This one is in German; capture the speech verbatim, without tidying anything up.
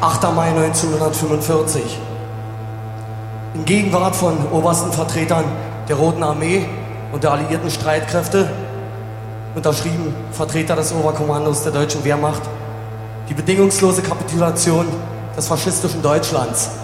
achter Mai neunzehnhundertfünfundvierzig. In Gegenwart von obersten Vertretern der Roten Armee und der alliierten Streitkräfte unterschrieben Vertreter des Oberkommandos der deutschen Wehrmacht die bedingungslose Kapitulation des faschistischen Deutschlands.